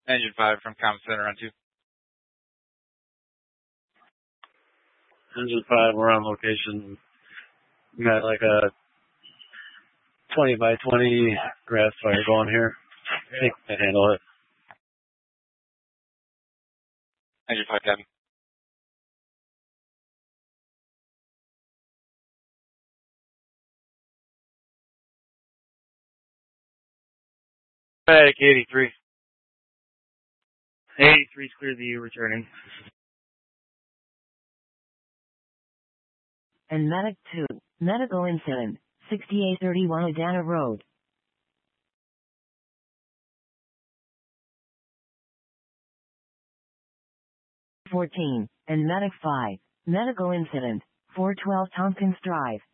Engine 5 from Comm Center on 2. Engine 5, we're on location. We got like a 20 by 20 grass fire going here. I think we can handle it. Engine 5 cabin. Medic 83. 83's clear to you, returning. And Medic 2, medical incident, 6831 Adana Road. 14, and Medic 5, medical incident, 412 Tompkins Drive.